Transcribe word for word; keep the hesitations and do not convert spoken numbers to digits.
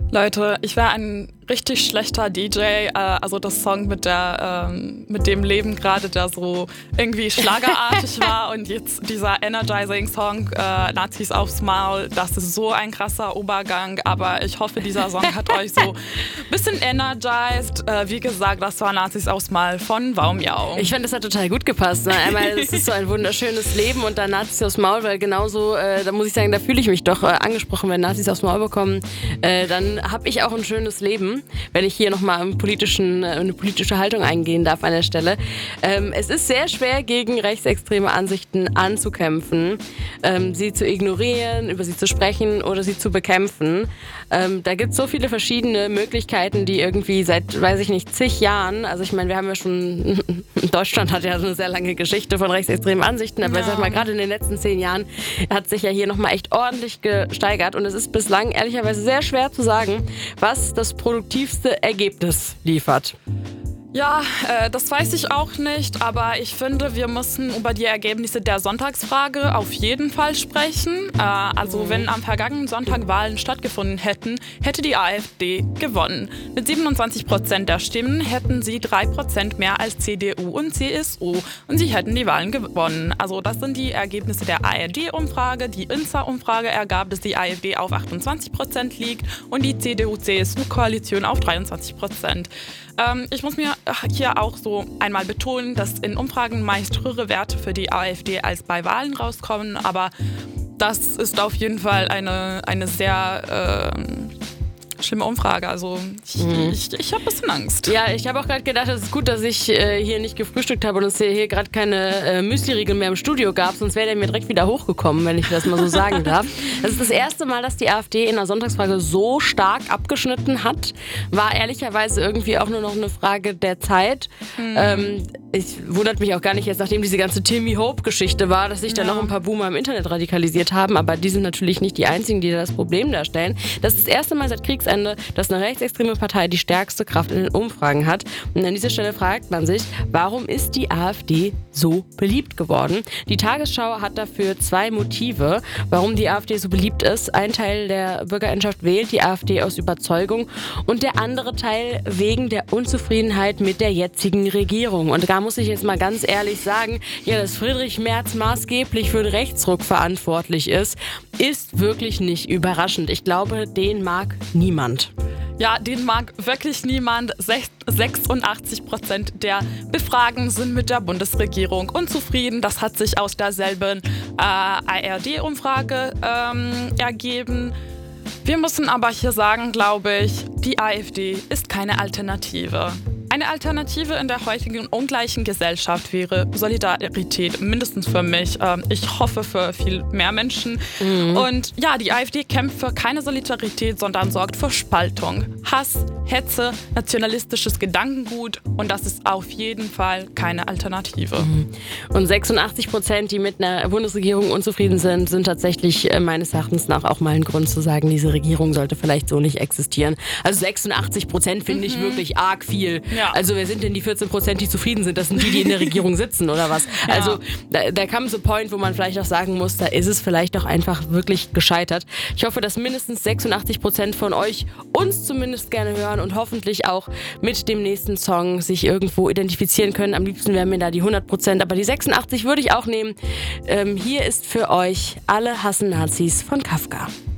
Leute, ich wäre ein richtig schlechter D J. Äh, also das Song mit der, ähm, mit dem Leben gerade, der so irgendwie schlagerartig war, und jetzt dieser Energizing-Song äh, Nazis aufs Maul, das ist so ein krasser Obergang. Aber ich hoffe, dieser Song hat euch so ein bisschen energized. Äh, wie gesagt, das war Nazis aufs Maul von Waumjau. Ich fand, das hat total gut gepasst. Ne? Einmal, es ist so ein wunderschönes Leben, und dann Nazis aufs Maul, weil genauso, äh, da muss ich sagen, da fühle ich mich doch äh, angesprochen, wenn Nazis aufs Maul bekommen. Äh, dann habe ich auch ein schönes Leben, wenn ich hier nochmal eine politische Haltung eingehen darf an der Stelle. Ähm, es ist sehr schwer, gegen rechtsextreme Ansichten anzukämpfen, ähm, sie zu ignorieren, über sie zu sprechen oder sie zu bekämpfen. Ähm, da gibt es so viele verschiedene Möglichkeiten, die irgendwie seit, weiß ich nicht, zig Jahren, also ich meine, wir haben ja schon, Deutschland hat ja so eine sehr lange Geschichte von rechtsextremen Ansichten, aber ja. Ich sag mal, gerade in den letzten zehn Jahren hat sich ja hier nochmal echt ordentlich gesteigert, und es ist bislang ehrlicherweise sehr schwer zu sagen, was das produktivste Ergebnis liefert. Ja, äh, das weiß ich auch nicht, aber ich finde, wir müssen über die Ergebnisse der Sonntagsfrage auf jeden Fall sprechen. Äh, also wenn am vergangenen Sonntag Wahlen stattgefunden hätten, hätte die AfD gewonnen. Mit siebenundzwanzig Prozent der Stimmen hätten sie drei Prozent mehr als C D U und C S U, und sie hätten die Wahlen gewonnen. Also das sind die Ergebnisse der A R D-Umfrage. Die I N S A-Umfrage ergab, dass die AfD auf achtundzwanzig Prozent liegt und die C D U-C S U-Koalition auf dreiundzwanzig Prozent. Ähm, ich muss mir hier auch so einmal betonen, dass in Umfragen meist höhere Werte für die AfD als bei Wahlen rauskommen, aber das ist auf jeden Fall eine, eine sehr äh, schlimme Umfrage. Also ich, mhm. ich, ich habe ein bisschen Angst. Ja, ich habe auch gerade gedacht, es ist gut, dass ich äh, hier nicht gefrühstückt habe und es hier gerade keine äh, Müsli-Riegel mehr im Studio gab, sonst wäre der mir direkt wieder hochgekommen, wenn ich das mal so sagen darf. Das ist das erste Mal, dass die AfD in der Sonntagsfrage so stark abgeschnitten hat. War ehrlicherweise irgendwie auch nur noch eine Frage der Zeit. Mhm. Ähm, ich wundert mich auch gar nicht jetzt, nachdem diese ganze Timmy Hope-Geschichte war, dass sich ja. da noch ein paar Boomer im Internet radikalisiert haben, aber die sind natürlich nicht die einzigen, die das Problem darstellen. Das ist das erste Mal seit Kriegsende, dass eine rechtsextreme Partei die stärkste Kraft in den Umfragen hat. Und an dieser Stelle fragt man sich, warum ist die AfD so beliebt geworden? Die Tagesschau hat dafür zwei Motive, warum die AfD so beliebt ist. Ein Teil der Bürgerinnenschaft wählt die AfD aus Überzeugung und der andere Teil wegen der Unzufriedenheit mit der jetzigen Regierung. Und da muss ich jetzt mal ganz ehrlich sagen, ja, dass Friedrich Merz maßgeblich für den Rechtsruck verantwortlich ist, ist wirklich nicht überraschend. Ich glaube, den mag niemand. Ja, den mag wirklich niemand. sechsundachtzig Prozent der Befragten sind mit der Bundesregierung unzufrieden. Das hat sich aus derselben äh, A R D-Umfrage ähm, ergeben. Wir müssen aber hier sagen, glaube ich, die AfD ist keine Alternative. Eine Alternative in der heutigen ungleichen Gesellschaft wäre Solidarität, mindestens für mich. Ich hoffe für viel mehr Menschen. Mhm. Und ja, die AfD kämpft für keine Solidarität, sondern sorgt für Spaltung, Hass, Hetze, nationalistisches Gedankengut, und das ist auf jeden Fall keine Alternative. Mhm. Und sechsundachtzig Prozent, die mit einer Bundesregierung unzufrieden sind, sind tatsächlich äh, meines Erachtens nach auch mal ein Grund zu sagen, diese Regierung sollte vielleicht so nicht existieren. Also sechsundachtzig Prozent finde mhm. ich wirklich arg viel. Ja. Also wer sind denn die vierzehn Prozent, die zufrieden sind? Das sind die, die in der Regierung sitzen oder was? Ja. Also da, da kam so ein Point, wo man vielleicht auch sagen muss, da ist es vielleicht auch einfach wirklich gescheitert. Ich hoffe, dass mindestens sechsundachtzig Prozent von euch uns zumindest gerne hören und hoffentlich auch mit dem nächsten Song sich irgendwo identifizieren können. Am liebsten wären mir da die hundert Prozent, aber die sechsundachtzig würde ich auch nehmen. Ähm, hier ist für euch Alle hassen Nazis von Kafka.